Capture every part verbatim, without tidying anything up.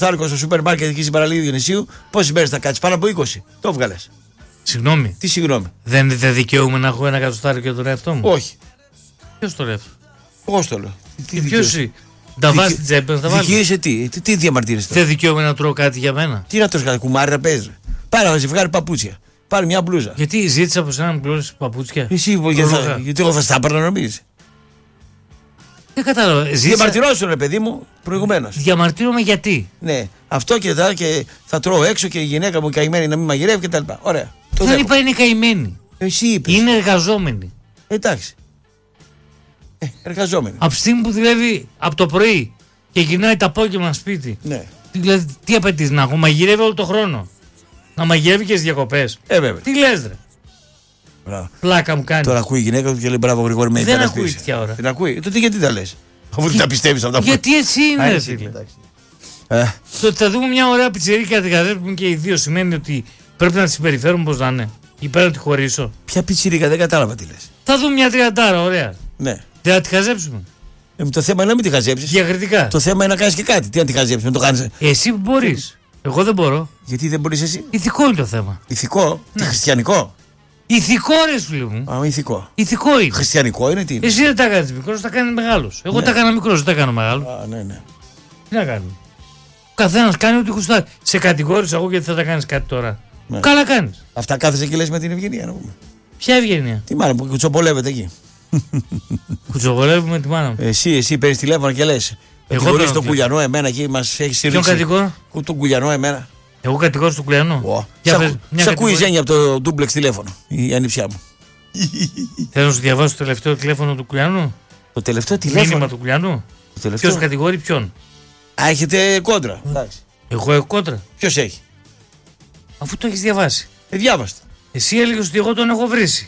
Θάρκο στο σούπερ μάρκετ εκεί στην παραλία Διονυσίου, πόσες μέρες θα κάτσεις? Πάνω από είκοσι. Το βγάλες. Συγγνώμη. Τι συγγνώμη? Δεν, δεν δικαιούμαι να έχω ένα εκατοστάριο για τον εαυτό μου. Όχι. Ποιος το ρεύει? Εγώ το λέω. Ποιος ή. Τα βάζει στην τσέπη, θα βάλει. Δικαιείσαι τι, τι, τι διαμαρτύρεσαι? Δεν δικαιούμαι να τρώω κάτι για μένα. Τι να τρως κάτι, κουμάρι να παίζει? Πάρε ένα ζευγάρι παπούτσια. Πάρε μια μπλούζα. Γιατί ζήτησα από σένα να μου πληρώσεις παπούτσια? Εσύ, γιατί, γιατί εγώ θα στα έπαιρνα, νομίζεις? Δεν κατάλαβα. Ζήτησα... Διαμαρτυρώσου, ρε παιδί μου, προηγουμένως. Διαμαρτύρομαι γιατί? Ναι, αυτό και θα, και θα τρώω έξω και η γυναίκα μου καημένη να μην μαγειρεύει κτλ. Ωραία. Το δεν είπα είναι καημένη. Εσύ είπες. Είναι εργαζόμενη. Εντάξει. Ε, εργαζόμενη. Από τη στιγμή που δουλεύει από το πρωί και γυρνάει το απόγευμα σπίτι. Ναι. Δηλαδή, τι απαιτείς να έχω? Μαγειρεύει όλο το χρόνο. Να μαγειρεύει και στις διακοπές. Ε, βέβαια. Τι λες, ρε? Μπράβο. Πλάκα μου κάνει. Τώρα ακούει η γυναίκα του και λέει μπράβο, Γρηγόρη, με δεν ακούει τέτοια ώρα. Δεν ακούει. Τότε γιατί τα λες? Αφού δεν τα πιστεύεις αυτά που γιατί έτσι είναι, ρε φίλε. Ε. Το ότι θα δούμε μια ωραία πιτσιρίκια να την καζέψουμε και οι δύο σημαίνει ότι πρέπει να τη συμπεριφέρουμε πως να είναι. Ή πρέπει να τη χωρίσω. Ποια πιτσιρίκα, δεν κατάλαβα τι λες. Θα δούμε μια τριαντάρα, ωραία. Ναι. Δεν θα τη χαζέψουμε. Ε, το θέμα είναι να μην τη χαζέψεις. Διακριτικά. Το θέμα είναι να κάνεις και κάτι. Τι να τη χαζέψεις, να το κάνεις? Εσύ μπορείς. Εγώ δεν μπορώ. Γιατί δεν μπορείς εσύ? Ηθικό είναι το θέμα. Ηθικό, ναι. Χριστιανικό. Ηθικό, ρε φίλε μου. Α, ηθικό. Ηθικό είναι. Χριστιανικό είναι, τι είναι? Εσύ δεν τα κάνεις μικρός, τα κάνεις μεγάλος. Εγώ ναι. τα έκανα μικρός, δεν τα έκανα μεγάλο. Α, ναι, ναι. Τι να κάνουμε. Ο καθένας κάνει ό,τι γουστάρει. Σε κατηγόρησα εγώ γιατί θα τα κάνεις κάτι τώρα. Ναι. Καλά κάνεις. Αυτά κάθεσαι και λες με την Ευγενία, να πούμε. Ποια Ευγενία? Τι μάνα που κουτσοπολεύεται εκεί. Κουτσοπολεύουμε τη μάνα μου. Εσύ, εσύ παίρνεις τηλέφωνο και λες. Εγώ κατηγορείς τον Κουλιανό εμένα εκεί, μας έχει συρρήξει. Ποιον κατηγορώ? Τον Κουλιανό εμένα. Εγώ κατηγορώ τον Κουλιανό. Σ' ακούει η Ζένια από το ντούμπλεξ τηλέφωνο, η ανιψιά μου. Θέλω να σου διαβάσω το τελευταίο τηλέφωνο του Κουλιανού. Το τελευταίο τηλέφωνο. Μήνυμα του Κουλιανού. Ποιος κατηγορεί ποιον? Α, έχετε κόντρα. Εντάξει. Εγώ έχω κόντρα. Ποιος έχει? Αφού το έχεις διαβάσει. Ε, διάβαστα. Εσύ έλεγες ότι εγώ τον έχω βρήσει.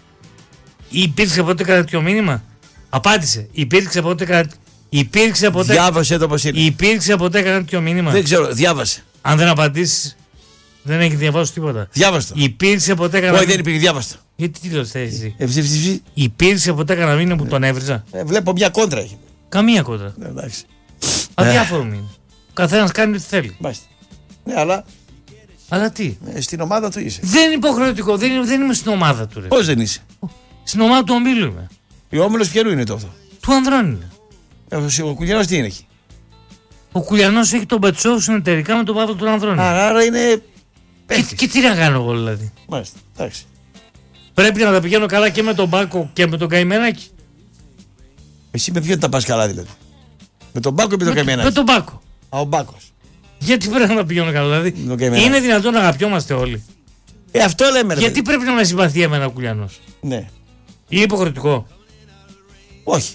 Υπήρξε ποτέ κάποιο μήνυμα? Απάντησε. Υπήρξε ποτέ κάποιο. Υπήρξε ποτέ. Διάβασε το πως είναι. Υπήρξε ποτέ κάποιο μήνυμα? Δεν ξέρω, διάβασε. Αν δεν απαντήσεις, δεν έχει διαβάσει τίποτα. Διάβασε το. Υπήρξε ποτέ κανένα. Όχι, δεν υπήρχε, διάβασε το. Γιατί τι λες εσύ? Ευσυψηψη. Υπήρξε ποτέ κανένα μήνυμα που τον έβριζα? Ε, βλέπω μια κόντρα έχει. Καμία κόντρα. Ναι, εντάξει. Αδιάφορο μήνυμα. Ο καθένας κάνει ό,τι θέλει. Μάλιστα. Ναι, αλλά. Αλλά τι? Ε, στην ομάδα του είσαι. Δεν είναι υποχρεωτικό. Δεν, δεν είμαι στην ομάδα του. Ρε. Πώς δεν είσαι? Στην ομάδα του ομίλου είμαι. Ο όμιλος ποιανού είναι αυτό? Του Ανδρών είναι. Ε, ο Κουλιανός τι είναι εκεί? Ο Κουλιανός έχει τον Πετσόφ συνεταιρικά με τον Παύλο του Ανδρών. Άρα, άρα είναι. Και, και τι να κάνω εγώ δηλαδή? Μάλιστα. Εντάξει. Πρέπει να τα πηγαίνω καλά και με τον Μπάκο και με τον Καημενάκη. Εσύ με ποιον τα πας καλά δηλαδή? Με τον Μπάκο ή με τον Καημενάκη? Με τον Μπάκο. Α, ο Μπάκος. Γιατί πρέπει να τα πηγαίνω καλά δηλαδή? Είναι δυνατόν να αγαπιόμαστε όλοι? Ε, αυτό λέμε ρε. Γιατί πρέπει να με συμπαθεί εμένα ο Κουλιανός? Ναι. Είναι υποχρεωτικό? Όχι.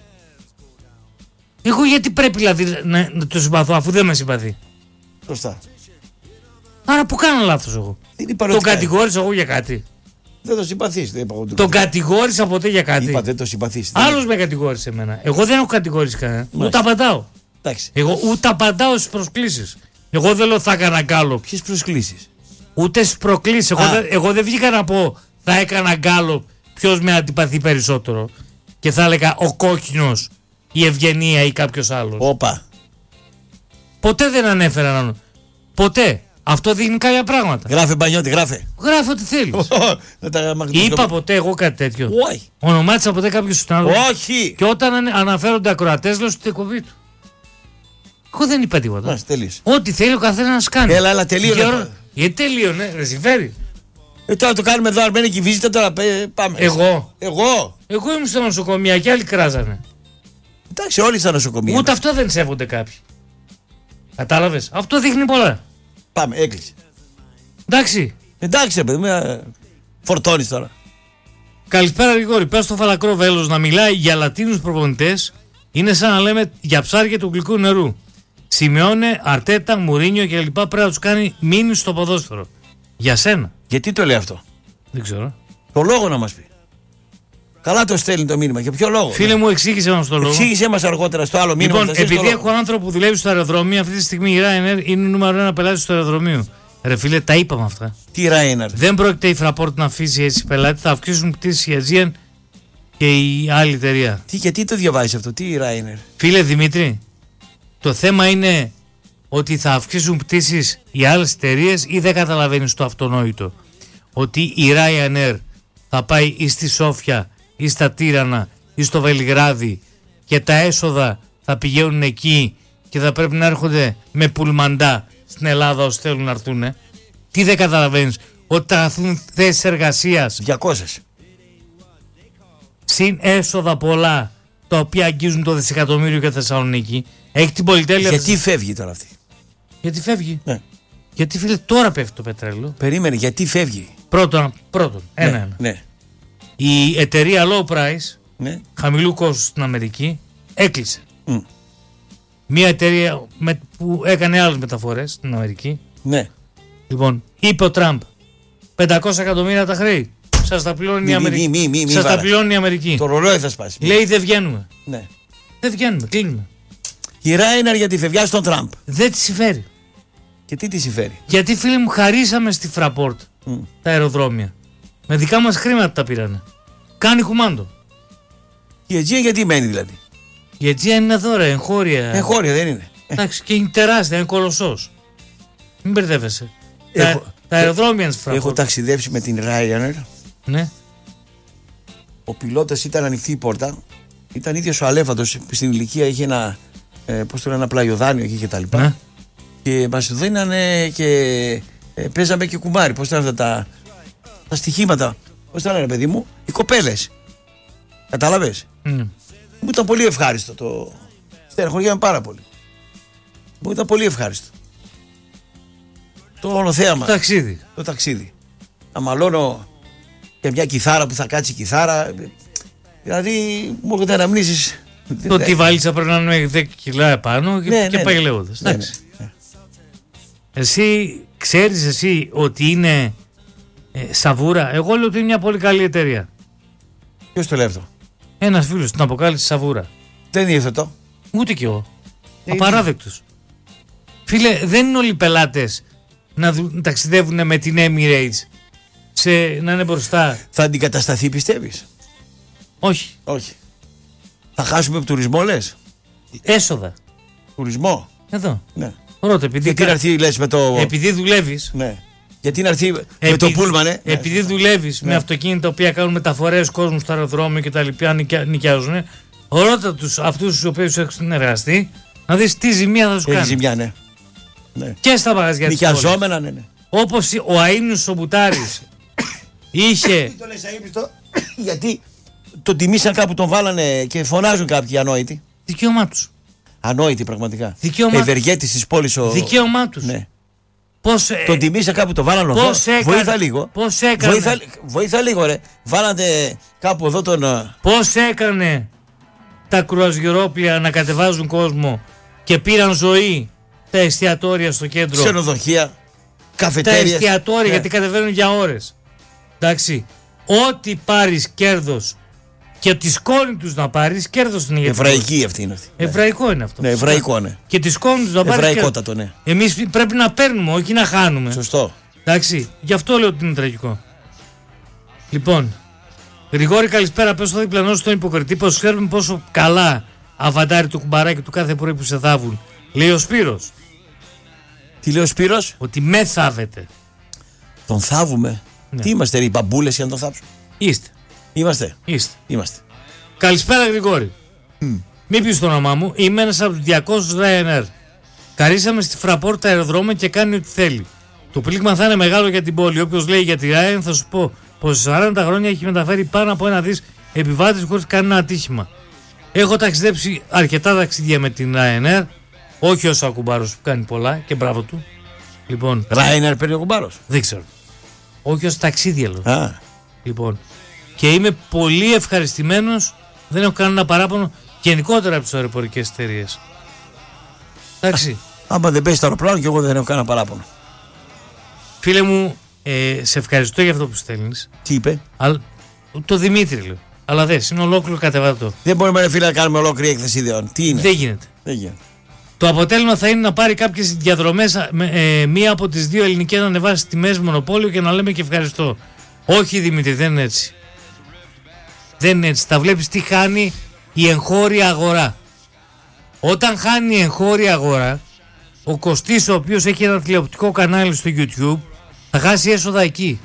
Εγώ γιατί πρέπει δηλαδή να, να το συμπαθώ αφού δεν με συμπαθεί? Σωστά. Άρα που κάνω λάθος εγώ? Τον κατηγόρησα εγώ για κάτι? Δεν το συμπαθείς. Δεν είπα, τον κατηγόρησα ποτέ για κάτι? Είπα δεν το συμπαθείς. Άλλος με κατηγόρησε εμένα. Εγώ δεν έχω κατηγορήσει κανένα. Ούτε απαντάω. Εντάξει. Εγώ ούτε απαντάω στις προσκλήσεις. Εγώ δεν λέω θα έκανα γκάλο. Ποιες προσκλήσεις? Ούτε στις προκλήσεις. Εγώ, δεν, εγώ δεν βγήκα να πω θα έκανα γκάλο ποιος με αντιπαθεί περισσότερο. Και θα έλεγα ο Κόκκινος, η Ευγενία ή κάποιος άλλος. Όπα. Ποτέ δεν ανέφερα να. Ποτέ. Αυτό δείχνει κάποια πράγματα. Γράφε Μπανιώτη, γράφε. Γράφε ό,τι θέλεις. Είπα ποτέ εγώ κάτι τέτοιο? Όχι. Ονομάτισα ποτέ κάποιος στον άλλο? Όχι. Και όταν αναφέρονται ακροατές, λέω στην εκπομπή του. Εγώ δεν είπα τίποτα. Μάλιστα, τελείωσε. Ό,τι θέλει ο καθένας κάνει. Έλα, έλα, τελείωνε. Γιατί τελείωνε, ρε συμφέρει. Ε, τώρα το κάνουμε εδώ, αρμένη και βίζητα, τώρα πάμε. Εγώ. Εγώ. Εγώ ήμουν στα νοσοκομεία και άλλοι κράζανε. Εντάξει, όλοι στα νοσοκομεία. Ούτε αυτό δεν σέβονται κάποιοι. Κατάλαβες. Αυτό δείχνει πολλά. Πάμε, έκλεισε. Εντάξει. Εντάξει, παιδί μου, φορτώνεις τώρα. Καλησπέρα, Γρηγόρη. Πες στο Φαλακρό Βέλος να μιλάει για Λατίνους προπονητές. Είναι σαν να λέμε για ψάρια του γλυκού νερού. Σιμεώνε, Αρτέτα, Μουρίνιο κλπ. Πρέπει να τους κάνει μήνυση στο ποδόσφαιρο. Για σένα. Γιατί το λέει αυτό? Δεν ξέρω. Το λόγο να μας πει. Καλά το στέλνει το μήνυμα. Για ποιο λόγο? Φίλε ναι. μου, εξήγησε μας το λόγο. Εξήγησε μας αργότερα στο άλλο μήνυμα. Λοιπόν, επειδή έχω άνθρωπο που δουλεύει στο αεροδρόμιο, αυτή τη στιγμή η Ryanair είναι νούμερο ένα πελάτη στο αεροδρομίο. Ρε φίλε, τα είπαμε αυτά. Τι Ryanair? Δεν πρόκειται η Fraport να αφήσει έτσι πελάτη, θα αυξήσουν πτήσεις η Aegean και η άλλη εταιρεία. Τι, γιατί το διαβάζεις αυτό, τι Ryanair? Φίλε Δημήτρη, το θέμα είναι ότι θα αυξήσουν πτήσεις οι άλλες εταιρείες ή δεν καταλαβαίνεις το αυτονόητο? Ότι η Ryanair θα πάει ή στη Σόφια ή στα Τύρανα ή στο Βελιγράδι και τα έσοδα θα πηγαίνουν εκεί και θα πρέπει να έρχονται με πουλμαντά στην Ελλάδα όσοι θέλουν να έρθουν. Τι δεν καταλαβαίνεις? Ότι θα χαθούν θέσεις εργασίας διακόσιες. Συν έσοδα πολλά τα οποία αγγίζουν το δισεκατομμύριο για Θεσσαλονίκη. Έχει την πολυτέλεια. Γιατί φεύγει τώρα αυτή? Γιατί φεύγει? Ναι. Γιατί φίλε τώρα πέφτει το πετρέλαιο. Περίμενε, γιατί φεύγει? Πρώτον, πρώτον ένα, ναι, ένα. Ναι. Η εταιρεία low price, ναι. χαμηλού κόστου στην Αμερική, έκλεισε. Mm. Μια εταιρεία με, που έκανε άλλες μεταφορές στην Αμερική. Ναι. Λοιπόν, είπε ο Τραμπ πεντακόσια εκατομμύρια τα χρέη. Σας τα πληρώνει μη, η Αμερική. Μη, μη, μη, μη, Σας βάρα. τα πληρώνει η Αμερική. Το ρολόι θα σπάσει. Λέει δεν βγαίνουμε. Ναι. Δεν βγαίνουμε, κλείνουμε. Η Ryanair γιατί φευγιά στον Τραμπ. Δεν τη συμφέρει. Και τι τη συμφέρει? Γιατί φίλοι μου χαρίσαμε στη Fraport mm. τα αεροδρόμια. Με δικά μας χρήματα τα πήρανε. Κάνει κουμάντο. Η Αιτζία γιατί μένει δηλαδή? Η Αιτζία είναι εδώ ρε, εγχώρια. Εγχώρια δεν είναι? Εντάξει, και είναι τεράστια, είναι κολοσσός. Μην μπερδεύεσαι. Έχω, τα, τα αεροδρόμια της Fraport. Έχω ταξιδέψει με την Ryanair. Ναι. Ο πιλότος ήταν ανοιχτή η πόρτα. Ήταν ίδιος ο Αλέφαντος. Στην ηλικία είχε ένα, ε, πώς το λένε, ένα πλαϊοδάνιο εκεί και τα λοιπά. Ναι. Και μας δίνανε και ε, παίζαμε και κουμπάρι. Πώς ήταν αυτά τα, τα στοιχήματα? Πώς τα λένε παιδί μου? Οι κοπέλες. Κατάλαβες? Mm. Μου ήταν πολύ ευχάριστο το... Στεναχωριέμαι πάρα πολύ. Μου ήταν πολύ ευχάριστο. Το όλο θέαμα. Το ταξίδι. Το ταξίδι. Να μαλώνω και μια κιθάρα που θα κάτσει η κιθάρα. Δηλαδή μου έρχονται αναμνήσεις. Το ότι η βαλίτσα πρέπει να είναι δέκα κιλά επάνω και, ναι, και ναι, πάει ναι. λέγοντας. Ναι, ναι, ναι. Εσύ ξέρεις εσύ ότι είναι ε, Σαβούρα? Εγώ λέω ότι είναι μια πολύ καλή εταιρεία. Ποιος το λέει αυτό? Ένας φίλος την αποκάλυψε Σαβούρα. Δεν ήρθε το. Ούτε κι εγώ. Ε, Απαράδεκτος. Φίλε, δεν είναι όλοι οι πελάτες να, δου, να ταξιδεύουν με την Emirates σε, να είναι μπροστά. Θα αντικατασταθεί πιστεύεις? Όχι. Όχι. Θα χάσουμε τουρισμό λες? Έσοδα. Τουρισμό. Εδώ. Ναι. Ρώτα, επειδή, Γιατί να έρθει λες με το... επειδή δουλεύεις. Ναι. Γιατί να έρθει με Επει... το πούλμανε. Επειδή δουλεύεις ναι. με αυτοκίνητα τα οποία κάνουν μεταφορές κόσμου στο αεροδρόμιο και τα λοιπά, νοικιά, νοικιάζουν. Ρώτα τους αυτούς τους οποίους έχουν συνεργαστεί να δεις τι ζημία θα σου Έχει κάνει. ζημιά, ναι. ναι. Και στα μαγαζιά της πόλης. Νοικιαζόμενα, ναι, ναι. Όπως ο Αΐμνος ο Μπουτάρης είχε. Τι το λες αείμνηστο? Γιατί τον τιμήσαν κάπου, τον βάλανε και φωνάζουν κάποιοι ανόητοι. Δικαίωμά τους. Ανόητοι πραγματικά. Δικαίωμά... Ευεργέτης της πόλης ο... Δικαίωμά τους. Ναι. Πώς, Τον τιμήσαν κάπου, τον βάλανε εδώ. Πώς έκανε... Βοήθα λίγο. Πώς έκανε... Βοήθα, βοήθα λίγο ρε. Βάλανε κάπου εδώ τον... Πώς έκανε τα κρουαζιερόπλια να κατεβάζουν κόσμο και πήραν ζωή τα εστιατόρια στο κέντρο. Ξενοδοχεία, Τα καφετέριες. εστιατόρια Ναι. γιατί κατεβαίνουν για ώρες. Εντάξει. Ό,τι πάρεις κέρδος και τη σκόνη τους να πάρεις, κέρδος είναι για την πόλη. Εβραϊκή αυτή είναι αυτή. Εβραϊκό είναι αυτό. Ναι, εβραϊκό, ναι. Και τη σκόνη τους να πάρεις. Εβραϊκότατο, ναι. Εμείς πρέπει να παίρνουμε, όχι να χάνουμε. Σωστό. Εντάξει. Γι' αυτό λέω ότι είναι τραγικό. Λοιπόν, Γρηγόρη, καλησπέρα. Πες στο διπλανό στον υποκριτή πως ξέρουμε πόσο καλά αβαντάρει το κουμπαράκι του κάθε πρωί που σε θάβουν. Λέει ο Σπύρος. Τι λέει ο Σπύρος? Ότι με θάβετε. Τον θάβουμε. Ναι. Τι είμαστε, ρε, οι μπαμπούλες για να τον θάψουμε? Είστε. Είμαστε. Είστε. Είμαστε. Καλησπέρα, Γρηγόρη. Mm. Μην πεις το όνομά μου. Είμαι ένας από τους διακόσιους Ryanair. Καρίσαμε στη Fraport τα αεροδρόμια και κάνει ό,τι θέλει. Το πλήγμα θα είναι μεγάλο για την πόλη. Όποιος λέει για τη Ryanair θα σου πω πως σε σαράντα χρόνια έχει μεταφέρει πάνω από ένα δις επιβάτες χωρίς κανένα ατύχημα. Έχω ταξιδέψει αρκετά ταξίδια με την Ryanair. Όχι ως ο Ακουμπάρος που κάνει πολλά και μπράβο του. Λοιπόν, Ryanair παίρνει ο κουμπάρος? δεν ξέρω. Όχι ως ταξίδια λέω. Α. Λοιπόν, και είμαι πολύ ευχαριστημένος. Δεν έχω κανένα παράπονο γενικότερα από τις αεροπορικές εταιρείες. Εντάξει. Άμα δεν πέσει το αεροπλάνο και εγώ δεν έχω κανένα παράπονο. Φίλε μου, ε, σε ευχαριστώ για αυτό που στέλνεις. Τι είπε? Αλλά, το Δημήτρη λέω. Αλλά δες, είναι ολόκληρο κατεβατό. Δεν μπορούμε ρε φίλε να κάνουμε ολόκληρη έκθεση ιδεών. Τι είναι? Δεν γίνεται. Δεν γίνεται. Το αποτέλεσμα θα είναι να πάρει κάποιες διαδρομές ε, μία από τις δύο ελληνικές να ανεβάσει τιμές μονοπόλιο και να λέμε και ευχαριστώ. Όχι Δημήτρη, δεν είναι έτσι. Δεν είναι έτσι. Τα βλέπεις τι χάνει η εγχώρια αγορά. Όταν χάνει η εγχώρια αγορά, Ο Κωστής, ο οποίος έχει ένα τηλεοπτικό κανάλι στο YouTube, θα χάσει έσοδα εκεί.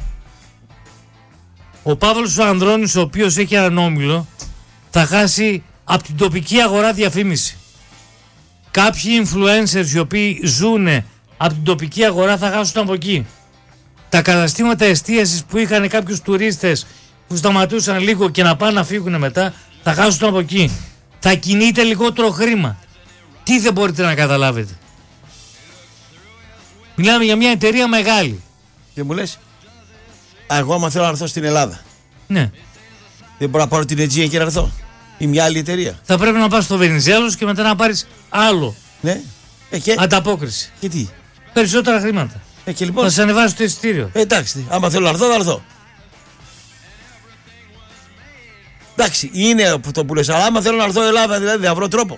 Ο Παύλος ο Ανδρώνης, ο οποίος έχει έναν όμιλο, θα χάσει από την τοπική αγορά διαφήμιση. Κάποιοι influencers οι οποίοι ζουν από την τοπική αγορά θα χάσουν από εκεί. Τα καταστήματα εστίασης που είχαν κάποιους τουρίστες που σταματούσαν λίγο και να πάνε να φύγουν μετά, θα χάσουν από εκεί. Θα κινείται λιγότερο χρήμα. Τι δεν μπορείτε να καταλάβετε. Μιλάμε για μια εταιρεία μεγάλη. Και μου λες, εγώ άμα θέλω να έρθω στην Ελλάδα, ναι, δεν μπορώ να πάρω την Aegean και να έρθω, ή μια άλλη εταιρεία? Θα πρέπει να πας στο Βενιζέλος και μετά να πάρεις άλλο. Ναι. Ε, και... ανταπόκριση. Και τι? Περισσότερα χρήματα. Ε, και λοιπόν... Θα σε ανεβάσει το εισιτήριο. Ε, εντάξει, άμα θέλω να έρθω, θα έρθω. Εντάξει, είναι αυτό που λες, αλλά άμα θέλω να έρθω Ελλάδα, δηλαδή θα βρω τρόπο.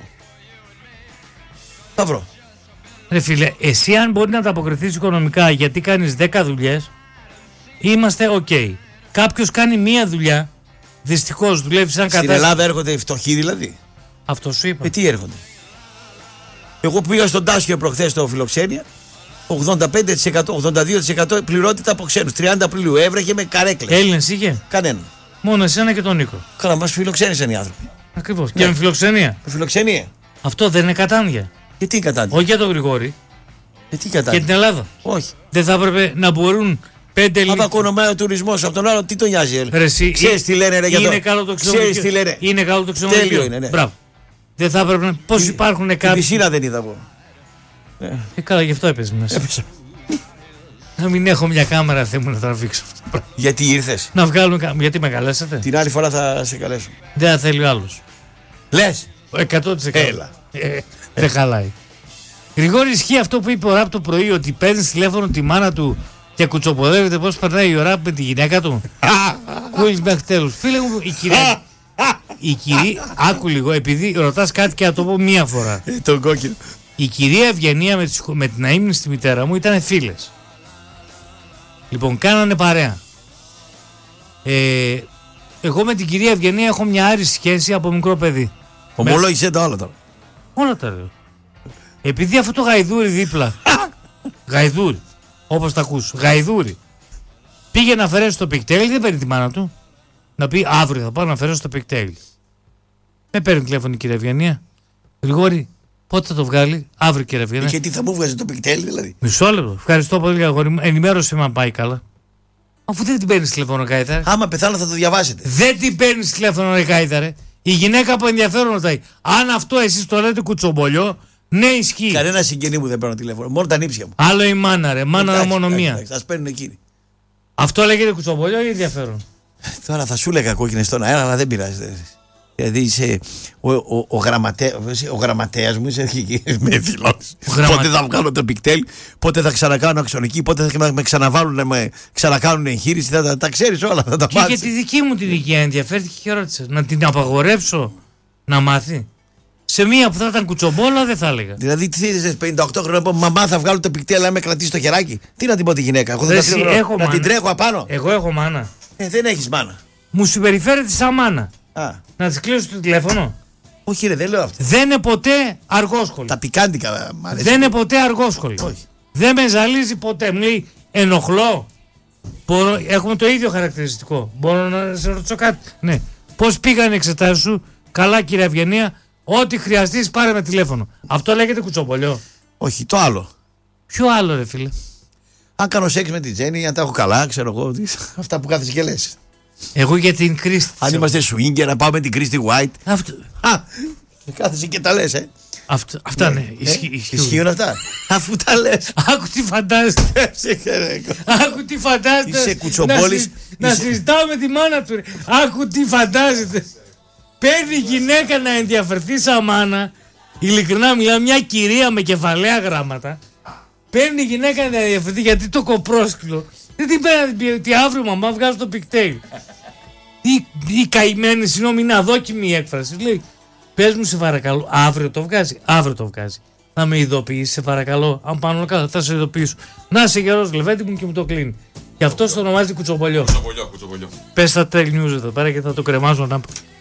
Θα βρω. Ρε φίλε, εσύ αν μπορεί να ανταποκριθείς οικονομικά γιατί κάνεις δέκα δουλειές, είμαστε οκ. Okay. Κάποιος κάνει μία δουλειά, δυστυχώς δουλεύει σαν κατάσταση. Στην Ελλάδα έρχονται οι φτωχοί δηλαδή. Αυτό σου είπα. Ε, τι έρχονται? Εγώ που πήγα στον Τάσιο προχθές στο Φιλοξένεια, ογδόντα πέντε τοις εκατό, ογδόντα δύο τοις εκατό πληρότητα από ξένους. τριάντα Απριλίου έβρεχε με καρέκλες. Έλληνες είχε? Κανένα. Μόνο εσένα και τον Νίκο. Καλά, μας φιλοξένησαν οι άνθρωποι. Ακριβώς. Ναι. Και με φιλοξενία. Με φιλοξενία. Αυτό δεν είναι κατάντια? Και τι κατάντια? Όχι για τον Γρηγόρη. Και τι κατάντια? Και την Ελλάδα. Όχι. Δεν θα έπρεπε να μπορούν πέντε Άμα κονομάει ο τουρισμός από τον άλλο, τι τον νοιάζει? Ξέρεις τι λένε ρε για το... Είναι καλό το ξενοδοχείο. τι λένε? Είναι καλό το ξενοδοχείο. Τέλειο είναι, ναι. Μπράβο. Δεν θα έπρεπε να... Πώς υπάρχουν κάποιοι... Την πισίνα δεν είδα εγώ. Ε, καλά, γι' αυτό έπαιζε μέσα. Έπαιζα. Να μην έχω μια κάμερα, θέλω να τραβήξω αυτό. Γιατί ήρθες? Να βγάλουμε κάμερα. Γιατί με καλέσατε? Την άλλη φορά θα σε καλέσω. Δεν θα θέλει ο άλλος. Λες? εκατό τοις εκατό. Έλα. Ε, δεν χαλάει. Γρηγόρη, ισχύει αυτό που είπε ο Ραπ το πρωί, ότι παίρνει τηλέφωνο τη μάνα του και κουτσοποδεύεται πώς περνάει η ώρα με τη γυναίκα του? Κούλλεις μέχρι τέλους. Φίλε μου, η κυρία... η κυρία... Άκου λίγο, επειδή ρωτάς κάτι και να το πω μία φορά. Ε, τον κόκκινο. Η κυρία Ευγενία με, τις... με την αείμνηστη μητέρα μου ήταν φίλες. Λοιπόν, κάνανε παρέα. Ε, εγώ με την κυρία Ευγενία έχω μια άριστη σχέση από μικρό παιδί. Ομολόγησε τα όλα τώρα. Όλα τα λέω. Επειδή αυτό το γαϊδούρι δίπλα, γαϊδούρι, όπως τα ακούς, γαϊδούρι, πήγε να αφαιρέσει το πικτέλι, δεν παίρνει τη μάνα του. Να πει αύριο θα πάω να αφαιρέσω το πικτέλι. Με παίρνει τηλέφωνο η κυρία Ευγενία. Γρηγόρη, πότε θα το βγάλει? Αύριο, κυρία Ευγενία. Και τι θα μου βγάζει το πικτέλι δηλαδή? Μισό λεπτό. Ευχαριστώ πολύ, αγόρι μου. Ενημέρωσε με αν πάει καλά. Αφού δεν την παίρνει τηλέφωνο, Κάιταρε. Άμα πεθάνω θα το διαβάσετε. Δεν την παίρνει τηλέφωνο, ρε Κάιταρε. Η γυναίκα που ενδιαφέρον ρωτάει. Αν αυτό εσείς το λέτε κουτσομπολιό, ναι, ισχύει. Κανένα συγγενή μου δεν παίρνω τηλέφωνο. Μόνο τα νύψια μου. Άλλο η μάνα, ρε. Μάνα μόνο μία. Θα παίρνουν εκείνοι. Αυτό λέγεται κουτσομπολιό ή ενδιαφέρον? Τώρα θα σου έλεγα κόκκινες στον αέρα, αλλά δεν πειράζει. Δηλαδή είσαι ο, ο, ο, γραμματέα, ο γραμματέας μου, είσαι εκεί με δηλώσεις. Γραμμα... Πότε θα βγάλω το πικτέλ, πότε θα ξανακάνω αξονική, πότε θα με ξαναβάλουν να με ξανακάνουν εγχείρηση. Θα τα, τα ξέρεις όλα, θα τα και μάθεις. Και τη δική μου την ηλικία ενδιαφέρθηκε και ρώτησε. Να την απαγορεύσω να μάθει? Σε μία που θα ήταν κουτσομπόλα δεν θα έλεγα. Δηλαδή τι θες πενήντα οκτώ χρόνια να πω μαμά θα βγάλω το πικτέλ, να με κρατήσει το χεράκι? Τι να την πω τη γυναίκα? Εγώ θα Εσύ, τα έχω να μάνα. την τρέχω απάνω. Εγώ έχω μάνα. Ε, δεν έχεις μάνα. Μου συμπεριφέρεται σαν μάνα. Α. Να της κλείσω το τηλέφωνο? Όχι, ρε, δεν λέω αυτό. Δεν είναι ποτέ αργόσχολη. Τα πικάντικα μ' αρέσει. Δεν είναι ποτέ αργόσχολη. Όχι. Δεν με ζαλίζει ποτέ. Μου λέει ενοχλώ. Μπορώ... Έχουμε το ίδιο χαρακτηριστικό. Μπορώ να σε ρωτήσω κάτι? Ναι. Πώς πήγαν οι εξετάσεις σου? Καλά, κύριε Ευγενία. Ό,τι χρειαστείς πάρε με τηλέφωνο. Αυτό λέγεται κουτσομπολιό? Όχι, το άλλο. Ποιο άλλο, ρε φίλε? Αν κάνω σεξ με την Τζέννη, αν τα έχω καλά, ξέρω εγώ. Αυτά που κάθεσαι και λες. Εγώ για την Κρίστη. Αν είμαστε swinger, να πάμε την Κρίστη White. Αυτό... Α, κάθεσαι και τα λες, ε. Αυτό, αυτά ναι, ε, ισχύουν. Ισχύουν αυτά. Αφού τα λες. Άκου τι φαντάζεσαι. Άκου τι φαντάζεσαι. Είσαι κουτσομπόλης. Να, να συζητάω με τη μάνα του. Ρε. Άκου τι φαντάζεται. Παίρνει γυναίκα να ενδιαφερθεί σαν μάνα. Ειλικρινά μιλάω, μια κυρία με κεφαλαία γράμματα. Παίρνει γυναίκα να ενδιαφερθεί γιατί το κοπρόσκυλο. Δεν την παίρνει ότι αύριο μαμά βγάζω το πικτέιλ. Η, η καημένη, συγγνώμη, είναι αδόκιμη η έκφραση. Λέει, πες μου σε παρακαλώ, αύριο το βγάζει. Αύριο το βγάζει. Να με ειδοποιήσει, σε παρακαλώ. Αν πάνω κάτω, θα σε ειδοποιήσω. Να είσαι γερός, λεβέντη μου, και μου το κλείνει. Γι' αυτό το ονομάζει κουτσομπολιό. Κουτσομπολιό, κουτσομπολιό. Πες τα τρελ news εδώ πέρα και θα το κρεμάζω να.